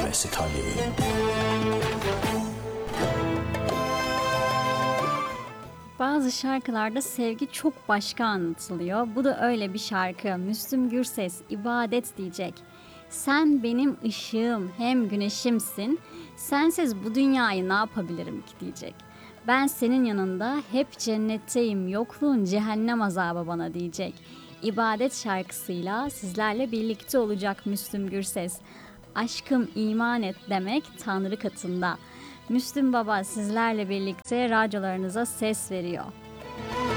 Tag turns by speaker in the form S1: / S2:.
S1: nefesi talim.
S2: Bazı şarkılarda sevgi çok başka anlatılıyor. Bu da öyle bir şarkı. Müslüm Gürses ibadet diyecek. Sen benim ışığım hem güneşimsin. Sensiz bu dünyayı ne yapabilirim ki diyecek. Ben senin yanında hep cennetteyim. Yokluğun cehennem azabı bana diyecek. İbadet şarkısıyla sizlerle birlikte olacak Müslüm Gürses. Aşkım iman et demek Tanrı katında. Müslüm Baba sizlerle birlikte radyolarınıza ses veriyor.